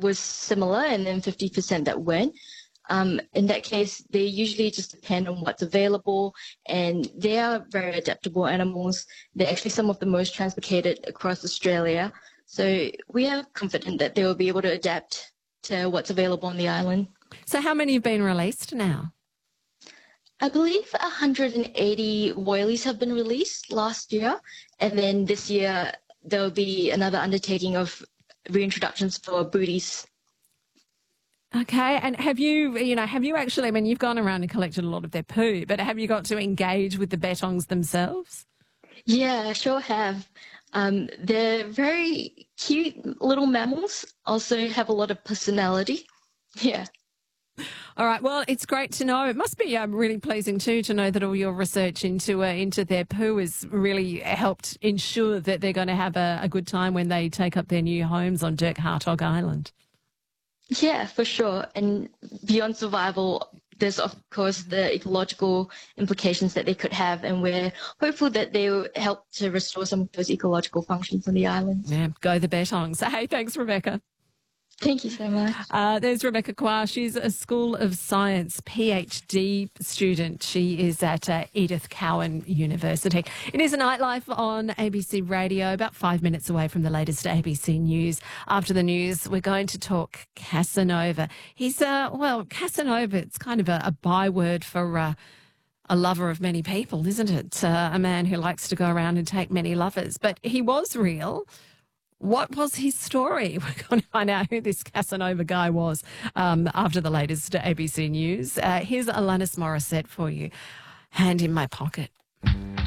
was similar and then 50% that weren't. In that case, they usually just depend on what's available, and they are very adaptable animals. They're actually some of the most translocated across Australia. So we are confident that they will be able to adapt to what's available on the island. So how many have been released now? I believe 180 woylies have been released last year, and then this year there will be another undertaking of reintroductions for booties. Okay, and have you actually, I mean, you've gone around and collected a lot of their poo, but have you got to engage with the bettongs themselves? Yeah, I sure have. They're very cute little mammals, also have a lot of personality. Yeah. All right, well, it's great to know. It must be really pleasing too to know that all your research into their poo has really helped ensure that they're going to have a good time when they take up their new homes on Dirk Hartog Island. Yeah, for sure. And beyond survival, there's of course the ecological implications that they could have, and we're hopeful that they will help to restore some of those ecological functions on the island. Yeah, go the bettongs. Hey, thanks, Rebecca. Thank you so much. There's Rebecca Kwa. She's a School of Science PhD student. She is at Edith Cowan University. It is a Nightlife on ABC Radio, about 5 minutes away from the latest ABC News. After the news, we're going to talk Casanova. He's, Casanova, it's kind of a byword for a lover of many people, isn't it? A man who likes to go around and take many lovers. But he was real. What was his story? We're going to find out who this Casanova guy was after the latest ABC News. Here's Alanis Morissette for you. Hand in my pocket.